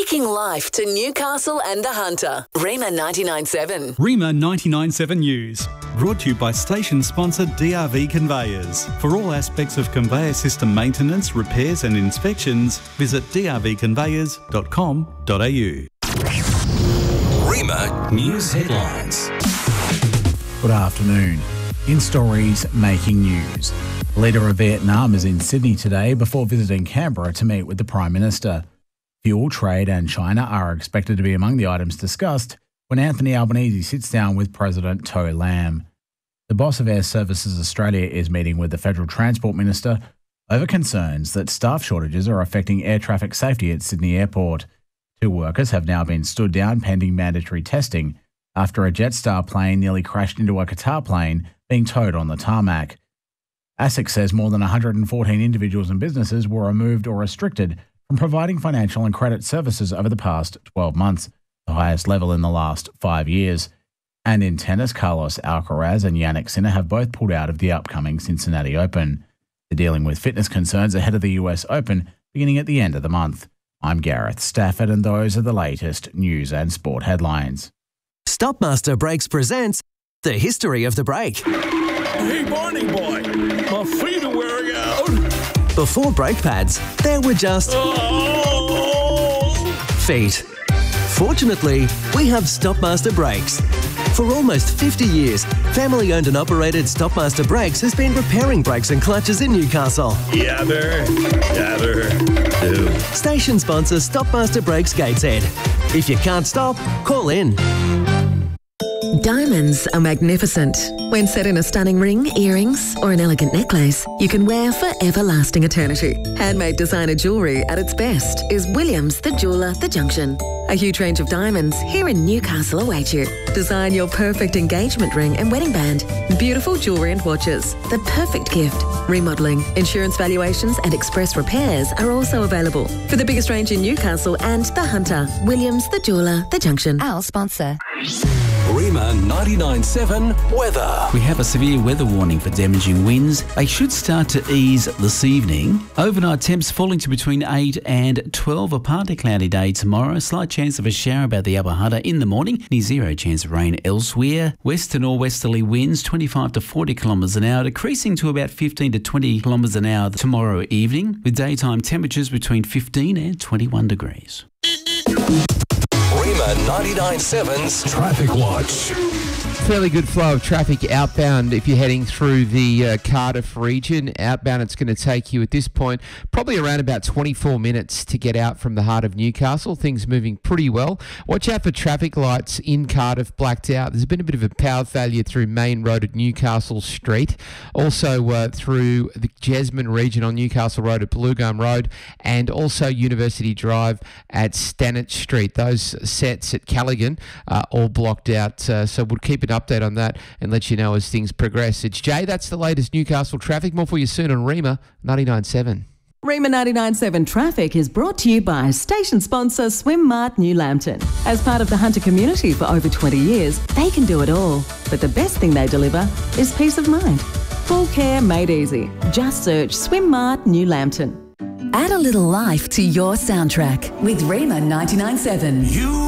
Speaking life to Newcastle and the Hunter. Rima 99.7. Rima 99.7 News. Brought to you by station sponsor DRV Conveyors. For all aspects of conveyor system maintenance, repairs and inspections, visit drvconveyors.com.au. Rima News Headlines. Good afternoon. In stories making news, the leader of Vietnam is in Sydney today before visiting Canberra to meet with the Prime Minister. Fuel, trade and China are expected to be among the items discussed when Anthony Albanese sits down with President To Lam. The boss of Air Services Australia is meeting with the Federal Transport Minister over concerns that staff shortages are affecting air traffic safety at Sydney Airport. 2 workers have now been stood down pending mandatory testing after a Jetstar plane nearly crashed into a Qatar plane being towed on the tarmac. ASIC says more than 114 individuals and businesses were removed or restricted from providing financial and credit services over the past 12 months, the highest level in the last 5 years. And in tennis, Carlos Alcaraz and Jannik Sinner have both pulled out of the upcoming Cincinnati Open. They're dealing with fitness concerns ahead of the US Open beginning at the end of the month. I'm Gareth Stafford, and those are the latest news and sport headlines. Stopmaster Brakes presents The History of the Brake. Hey, Barney boy, my feet are wearing out. Before brake pads, there were just feet. Fortunately, we have Stopmaster Brakes. For almost 50 years, family-owned and operated Stopmaster Brakes has been repairing brakes and clutches in Newcastle. Yabber, do. Station sponsor Stopmaster Brakes Gateshead. If you can't stop, call in. Diamonds are magnificent. When set in a stunning ring, earrings or an elegant necklace, you can wear for everlasting eternity. Handmade designer jewellery at its best is Williams the Jeweller, The Junction. A huge range of diamonds here in Newcastle await you. Design your perfect engagement ring and wedding band. Beautiful jewellery and watches. The perfect gift. Remodelling, insurance valuations and express repairs are also available. For the biggest range in Newcastle and the Hunter, Williams the Jeweller, The Junction. Our sponsor. Rima 99.7 Weather. We have a severe weather warning for damaging winds. They should start to ease this evening. Overnight temps falling to between 8 and 12. A partly cloudy day tomorrow. Slight chance of a shower about the Upper Hunter in the morning. Near zero chance of rain elsewhere. West to northwesterly winds 25 to 40 kilometres an hour, decreasing to about 15 to 20 kilometres an hour tomorrow evening, with daytime temperatures between 15 and 21 degrees. Rima 99.7's Traffic Watch. Fairly good flow of traffic outbound if you're heading through the Cardiff region. Outbound, it's going to take you at this point probably around about 24 minutes to get out from the heart of Newcastle. Things moving pretty well. Watch out for traffic lights in Cardiff blacked out. There's been a bit of a power failure through Main Road at Newcastle Street. Also through the Jesmond region on Newcastle Road at Blugum Road, and also University Drive at Stanage Street. Those sets at Callaghan are all blocked out, so we'll keep an update on that and let you know as things progress. It's Jay, that's the latest Newcastle traffic. More for you soon on Rima 99.7. Rima 99.7 Traffic is brought to you by station sponsor Swimmart New Lambton. As part of the Hunter community for over 20 years, they can do it all. But the best thing they deliver is peace of mind. Full care made easy. Just search Swimmart New Lambton. Add a little life to your soundtrack with Rima 99.7.